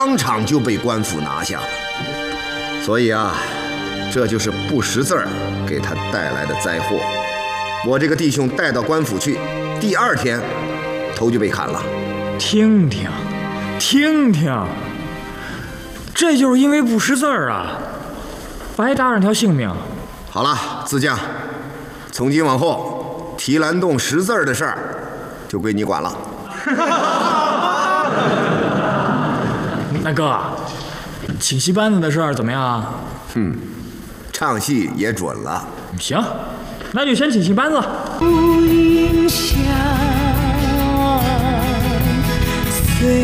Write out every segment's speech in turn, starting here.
当场就被官府拿下了。所以啊，这就是不识字儿给他带来的灾祸。我这个弟兄带到官府去，第2天头就被砍了。 听听，这就是因为不识字儿啊，白搭上条性命。 好了，自将，从今往后提篮洞识字儿的事儿就归你管了。 那哥，请戏班子的事儿怎么样？ 唱戏也准了。 行，那就先请戏班子。 浮云下，随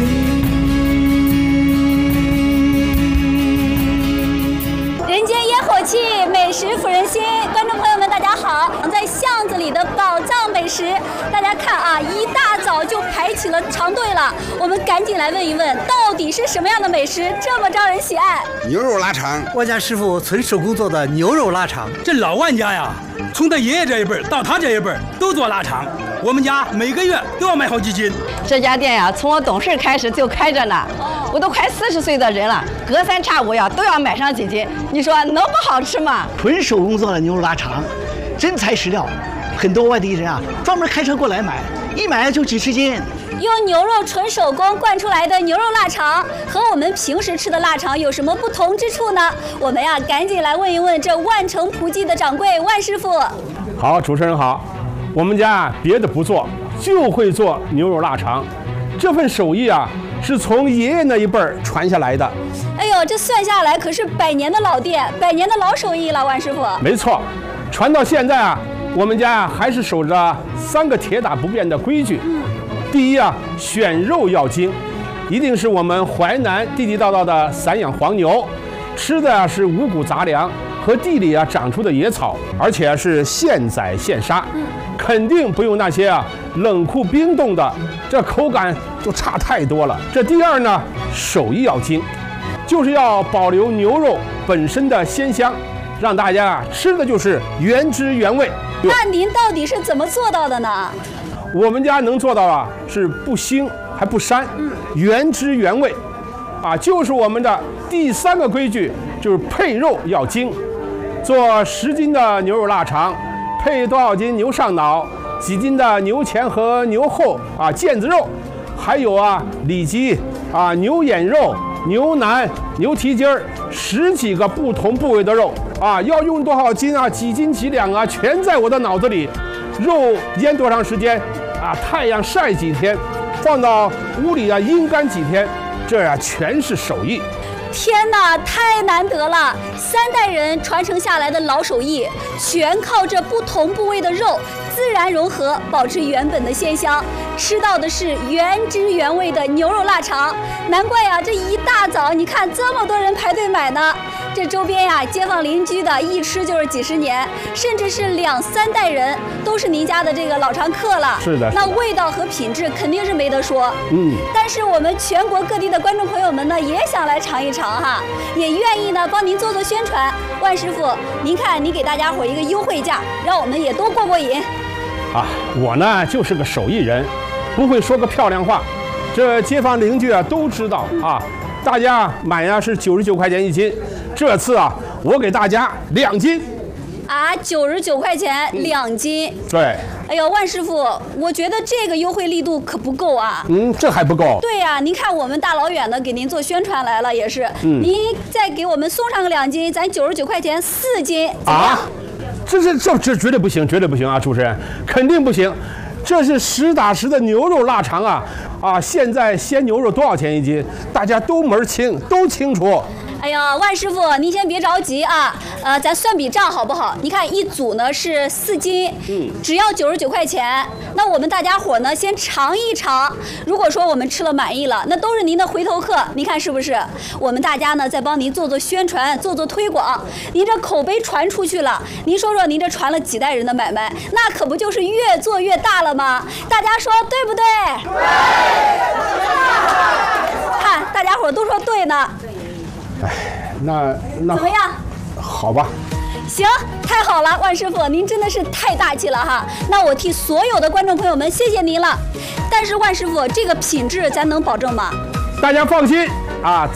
人间烟火气，美食抚人心。观众朋友们，大家好！在巷子里的宝藏美食，大家看啊，一大早就排起了长队了。我们赶紧来问一问，到底是什么样的美食这么招人喜爱？ 牛肉腊肠， 我家师傅纯手工做的牛肉腊肠。 这老万家呀，从他爷爷这一辈到他这一辈都做腊肠，我们家每个月都要买好几斤。 这家店呀，从我懂事开始就开着呢，我都快40岁的人了，隔三差五呀都要买上几斤，你说能不好吃吗？ 纯手工做的牛肉腊肠，真材实料，很多外地人啊专门开车过来买，一买就几十斤。 用牛肉纯手工灌出来的牛肉腊肠，和我们平时吃的腊肠有什么不同之处呢？我们呀，赶紧来问一问这万城仆记的掌柜万师傅。 好，主持人好，我们家别的不做，就会做牛肉腊肠。这份手艺啊，是从爷爷那一辈传下来的。 哎呦，这算下来可是100年的老店，100年的老手艺了，万师傅。 没错，传到现在啊，我们家还是守着3个铁打不变的规矩。第一啊，选肉要精，一定是我们淮南地地道道的散养黄牛，吃的是五谷杂粮和地里啊长出的野草，而且是现宰现杀，肯定不用那些啊冷库冰冻的，这口感就差太多了。这第二呢，手艺要精，就是要保留牛肉本身的鲜香，让大家啊吃的就是原汁原味。 那您到底是怎么做到的呢？ 我们家能做到啊，是不腥还不膻，原汁原味，啊，就是我们的第3个规矩，就是配肉要精。做10斤的牛肉腊肠，配多少斤牛上脑，几斤的牛前和牛后啊腱子肉，还有啊里脊啊牛眼肉、牛腩、牛蹄筋儿，10几个不同部位的肉啊，要用多少斤啊，几斤几两啊，全在我的脑子里。肉腌多长时间啊？太阳晒几天，放到屋里啊阴干几天，这呀全是手艺。 天哪，太难得了！3代人传承下来的老手艺，全靠这不同部位的肉自然融合，保持原本的鲜香，吃到的是原汁原味的牛肉腊肠。难怪呀，这一大早你看这么多人排队买呢。这周边呀，街坊邻居的一吃就是几十年，甚至是2、3代人都是您家的这个老常客了。 是的， 那味道和品质肯定是没得说。但是我们全国各地的观众朋友们呢，也想来尝一尝哈，也愿意呢帮您做宣传。万师傅，您看您给大家伙一个优惠价，让我们也都过过瘾。 啊，我呢就是个手艺人，不会说个漂亮话，这街坊邻居啊都知道啊。大家买呀是99块钱1斤，这次啊我给大家2斤。 啊，99块钱2斤。 对。 哎呦，万师傅，我觉得这个优惠力度可不够啊。 这还不够。 对呀，您看我们大老远的给您做宣传来了，也是。您再给我们送上个2斤，咱99块钱4斤。啊？ 这绝对不行，绝对不行啊！主持人，肯定不行。这是实打实的牛肉腊肠啊！啊，现在鲜牛肉多少钱1斤？大家都门清，都清楚。 哎呀，万师傅，您先别着急啊，咱算笔账好不好？你看一组呢是4斤，只要99块钱。那我们大家伙呢先尝一尝，如果说我们吃了满意了，那都是您的回头客，您看是不是？我们大家呢再帮您做宣传，做推广，您这口碑传出去了，您说说您这传了几代人的买卖，那可不就是越做越大了吗？大家说对不对？对。看大家伙都说对呢。 哎，那怎么样？ 好吧。 行，太好了，万师傅，您真的是太大气了哈。那我替所有的观众朋友们谢谢您了。但是万师傅，这个品质咱能保证吗？ 大家放心， 啊。